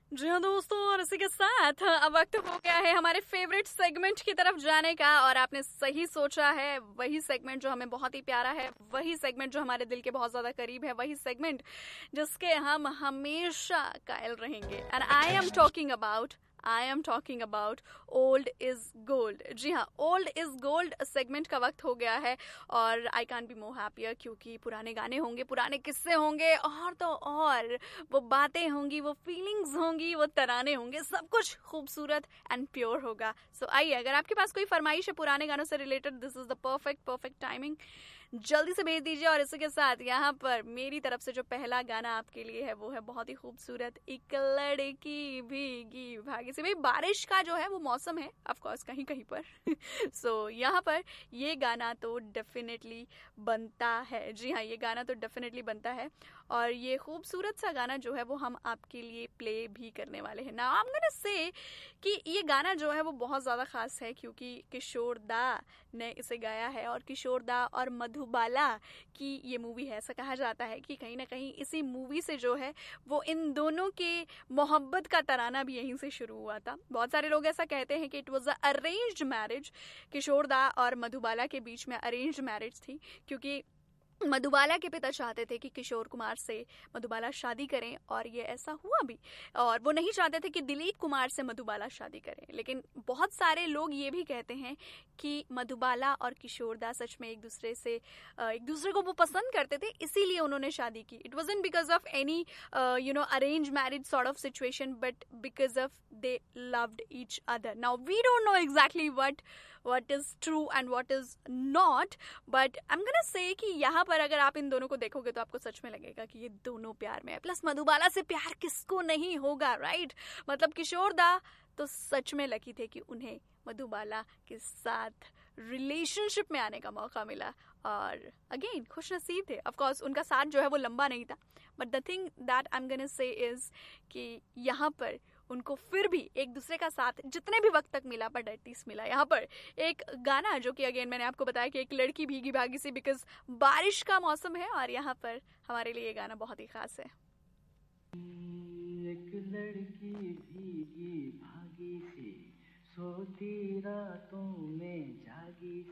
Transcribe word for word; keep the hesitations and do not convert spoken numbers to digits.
जी हाँ दोस्तों, और इसी के साथ अब वक्त हो गया है हमारे फेवरेट सेगमेंट की तरफ जाने का। और आपने सही सोचा है, वही सेगमेंट जो हमें बहुत ही प्यारा है, वही सेगमेंट जो हमारे दिल के बहुत ज्यादा करीब है, वही सेगमेंट जिसके हम हमेशा कायल रहेंगे। And I am talking about I am talking about old is gold. जी हाँ, ओल्ड इज गोल्ड सेगमेंट का वक्त हो गया है। और I can be more happier, क्योंकि पुराने गाने होंगे, पुराने किस्से होंगे, और तो और वो बातें होंगी, वो फीलिंग्स होंगी, वो तराने होंगे, सब कुछ खूबसूरत एंड प्योर होगा। सो so, आइए, अगर आपके पास कोई फरमाइश है पुराने गानों से related, this is the perfect perfect timing, जल्दी से भेज दीजिए। और इसी के साथ यहाँ पर मेरी तरफ से जो पहला गाना आपके लिए है वो है बहुत ही खूबसूरत, एक लड़की भीगी भागी से। भाई, बारिश का जो है वो मौसम है ऑफ कोर्स कहीं कहीं पर। सो so, यहाँ पर ये गाना तो डेफिनेटली बनता है। जी हाँ, ये गाना तो डेफिनेटली बनता है। और ये खूबसूरत सा गाना जो है वो हम आपके लिए प्ले भी करने वाले हैं। Now I am gonna say कि ये गाना जो है वो बहुत ज़्यादा खास है, क्योंकि किशोर दा ने इसे गाया है। और किशोर दा और मधुबाला की ये मूवी है। ऐसा कहा जाता है कि कहीं ना कहीं इसी मूवी से जो है वो इन दोनों के मोहब्बत का तराना भी यहीं से शुरू हुआ था। बहुत सारे लोग ऐसा कहते हैं कि it was a arranged marriage. किशोर दा और मधुबाला के बीच में अरेंज्ड मैरिज थी, क्योंकि मधुबाला के पिता चाहते थे कि किशोर कुमार से मधुबाला शादी करें, और ये ऐसा हुआ भी। और वो नहीं चाहते थे कि दिलीप कुमार से मधुबाला शादी करें। लेकिन बहुत सारे लोग ये भी कहते हैं कि मधुबाला और किशोर दा सच में एक दूसरे से एक दूसरे को वो पसंद करते थे, इसीलिए उन्होंने शादी की। It wasn't because of any you know arrange marriage sort of situation, but because of they loved each other. Now we don't know exactly what what is true and what is not, but I'm gonna say कि यहाँ पर अगर आप इन दोनों को देखोगे तो आपको सच में लगेगा कि ये दोनों प्यार में है। प्लस मधुबाला से प्यार किसको नहीं होगा, राइट? मतलब किशोर दा तो सच में लकी थे कि उन्हें मधुबाला के साथ रिलेशनशिप में आने का मौका मिला। और अगेन खुश नसीब थे। ऑफ कोर्स उनका साथ जो है वो लंबा नहीं था, but the thing that I am gonna say is कि यहाँ पर उनको फिर भी एक दूसरे का साथ जितने भी वक्त तक मिला, बट एटलीस्ट मिला। यहाँ पर एक गाना जो कि अगेन मैंने आपको बताया कि एक लड़की भीगी भागी सी, बिकॉज बारिश का मौसम है, और यहाँ पर हमारे लिए ये गाना बहुत ही खास है। एक लड़की भीगी भागी सी, सोती रातों में जागी